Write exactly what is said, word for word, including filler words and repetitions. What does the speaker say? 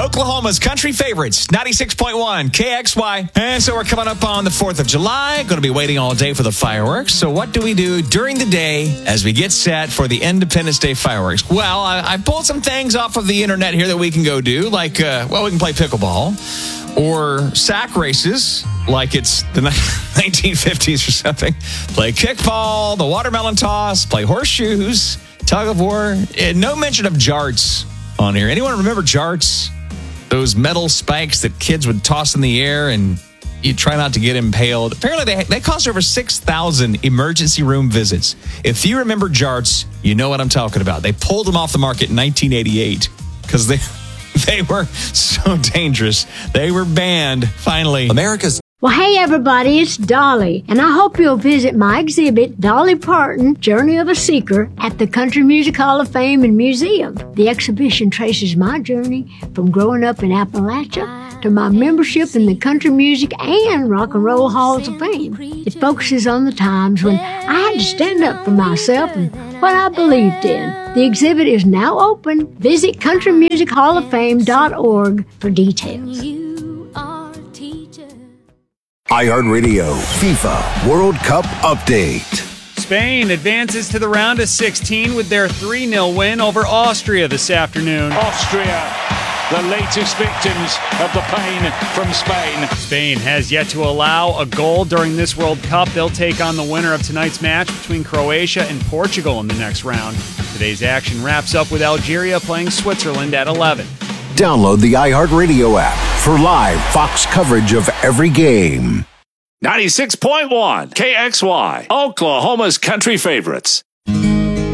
Oklahoma's country favorites, ninety-six point one K X Y. And so we're coming up on the fourth of July. Going to be waiting all day for the fireworks. So what do we do during the day as we get set for the Independence Day fireworks? Well, I, I pulled some things off of the internet here that we can go do. Like, uh, well, we can play pickleball or sack races like it's the nineteen fifties or something. Play kickball, the watermelon toss, play horseshoes, tug of war. And no mention of jarts on here. Anyone remember jarts? Those metal spikes that kids would toss in the air and you try not to get impaled. Apparently, they, they cost over six thousand emergency room visits. If you remember jarts, you know what I'm talking about. They pulled them off the market in nineteen eighty-eight because they, they were so dangerous. They were banned, finally. America's Well, hey, everybody, it's Dolly, and I hope you'll visit my exhibit, Dolly Parton, Journey of a Seeker, at the Country Music Hall of Fame and Museum. The exhibition traces my journey from growing up in Appalachia to my membership in the Country Music and Rock and Roll Halls of Fame. It focuses on the times when I had to stand up for myself and what I believed in. The exhibit is now open. Visit country music hall of fame dot org for details. iHeartRadio FIFA World Cup Update. Spain advances to the round of sixteen with their three nil win over Austria this afternoon. Austria, the latest victims of the pain from Spain. Spain has yet to allow a goal during this World Cup. They'll take on the winner of tonight's match between Croatia and Portugal in the next round. Today's action wraps up with Algeria playing Switzerland at eleven. Download the iHeartRadio app for live Fox coverage of every game. ninety-six point one K X Y, Oklahoma's country favorites.